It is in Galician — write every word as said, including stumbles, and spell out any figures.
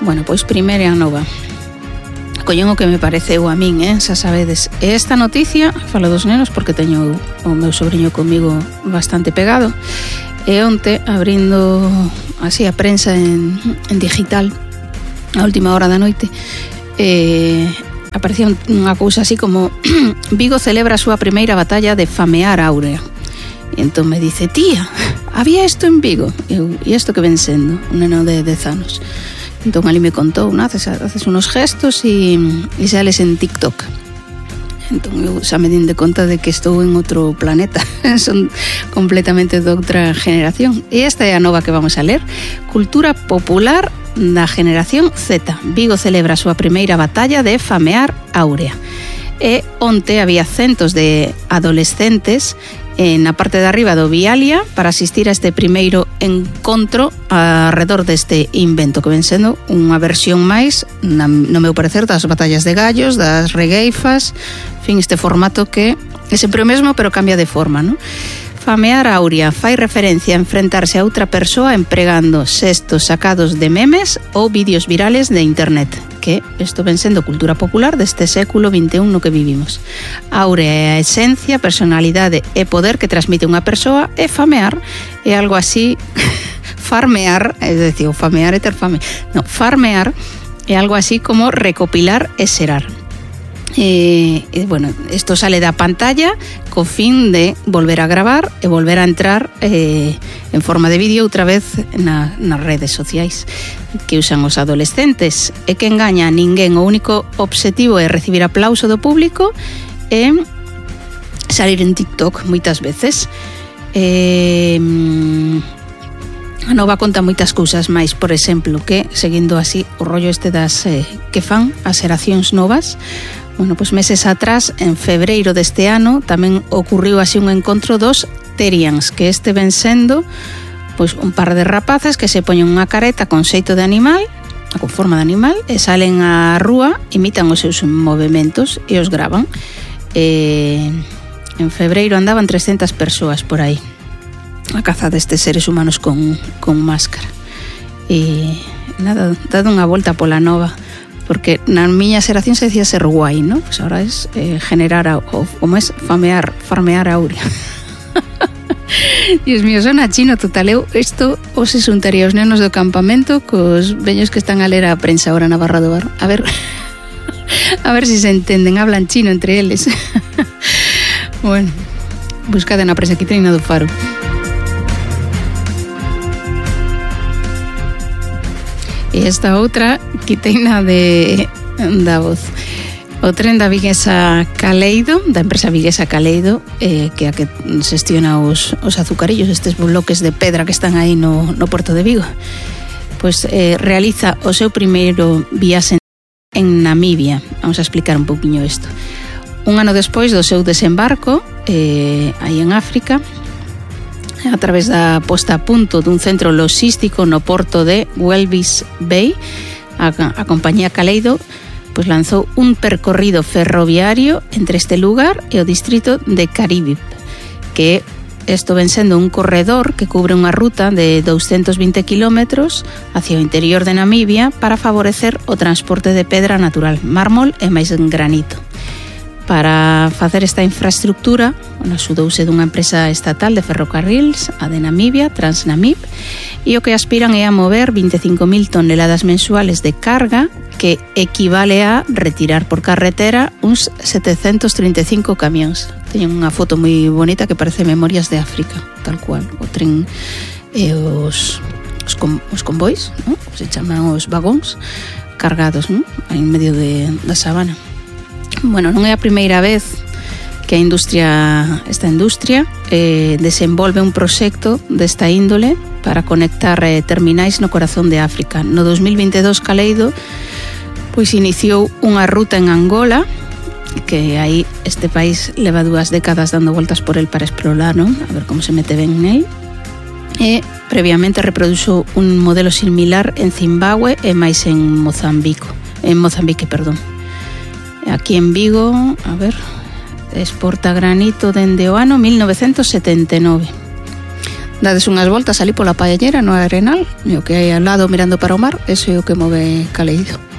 Bueno, pois primeiro a nova. Collén o que me pareceu a min, eh? Xa sabedes. Esta noticia, falo dos nenos porque teño o meu sobrinho comigo bastante pegado. E onte, abrindo así a prensa en, en digital, a última hora da noite, eh, aparecía unha cousa así como Vigo celebra a súa primeira batalla de famear Áurea. E entón me dice, tía, había isto en Vigo? Eu, e isto que ven sendo? Un neno de dez anos. Entón ali me contou, ¿no? haces, haces unos gestos e, e sales en TikTok. Entón eu xa me din de conta de que estou en outro planeta. Son completamente de outra generación. E esta é a nova que vamos a ler. Cultura popular da generación Z. Vigo celebra a súa primeira batalla de famear Áurea. E onte había centos de adolescentes na parte de arriba do Vialia para asistir a este primeiro encontro alrededor deste invento que ven sendo unha versión máis, no meu parecer, das batallas de gallos, das regueifas, en fin, este formato que é sempre o mesmo pero cambia de forma, non? Famear Áurea fai referencia a enfrentarse a outra persoa empregando xestos sacados de memes ou vídeos virales de internet, que isto ven sendo cultura popular deste século vinte e un no que vivimos. Áurea é a esencia, personalidade e poder que transmite unha persoa, e famear é algo así, farmear, é dicir, famear é ter fame, no, farmear é algo así como recopilar e xerar. E, e bueno, isto sale da pantalla co fin de volver a gravar e volver a entrar eh, en forma de vídeo outra vez na, nas redes sociais que usan os adolescentes, e que engaña a ninguén. O único obxectivo é recibir aplauso do público e salir en TikTok moitas veces. E, a nova conta moitas cousas máis, por exemplo, que seguindo así o rollo este das eh, que fan as xeracións novas. Bueno, pois meses atrás, en febreiro deste ano, tamén ocurriu así un encontro dos Terians, que este ven sendo pois un par de rapaces que se poñen unha careta con xeito de animal, con forma de animal, e salen á rúa, imitan os seus movementos e os gravan. E en febreiro andaban trescentas persoas por aí a caza destes seres humanos con, con máscara. E nada, dado unha volta pola nova, porque na miña xeración se decía ser guai, ¿no? Pues ahora es eh, generar, a, o como es famear, farmear Áurea. Dios mío, sona chino total. Eu isto os xuntaría os nenos do campamento cos veños que están a ler a prensa ahora na Barra do Bar. A ver, a ver si se entenden, hablan chino entre eles. Bueno, buscade na prensa que teñen do Faro. E esta outra quiteina de da Voz. O tren da viguesa Caleido, da empresa viguesa Caleido, eh, que a que xestiona os, os azucarillos, estes bloques de pedra que están aí no, no Porto de Vigo, pois eh, realiza o seu primeiro viaxe en Namibia. Vamos a explicar un pouquiño isto. Un ano despois do seu desembarco, eh, aí en África, a través da posta a punto dun centro logístico no porto de Walvis Bay, a, a compañía Caleido pois lanzou un percorrido ferroviario entre este lugar e o distrito de Caribe, que isto ven sendo un corredor que cubre unha ruta de doscientos vinte kilómetros hacia o interior de Namibia para favorecer o transporte de pedra natural, mármol e máis granito. Para facer esta infraestructura, bueno, xudouse dunha empresa estatal de ferrocarrils, a de Namibia, Transnamib, e o que aspiran é a mover vinte e cinco mil toneladas mensuales de carga, que equivale a retirar por carretera uns setecentos trinta e cinco camións. Teñen unha foto moi bonita que parece Memorias de África, tal cual. O tren e os, os, con, os convois, ¿no? Se chaman os vagóns, cargados, ¿no? En medio de, da sabana. Bueno, non é a primeira vez que a industria, esta industria eh, desenvolve un proxecto desta índole para conectar eh, terminais no corazón de África. No dos mil vinte e dous Caleido pois iniciou unha ruta en Angola, que aí este país leva dúas décadas dando voltas por el para explorar, non? A ver como se mete ben nel. E previamente reproduxo un modelo similar en Zimbabue e máis en Mozambique, en Mozambique, perdón. Aquí en Vigo, a ver, exporta granito dende o ano mil novecentos setenta e nove. dades unhas voltas ali pola pallallera no Arenal, e o que hai ao lado mirando para o mar, ese é o que move Caleido.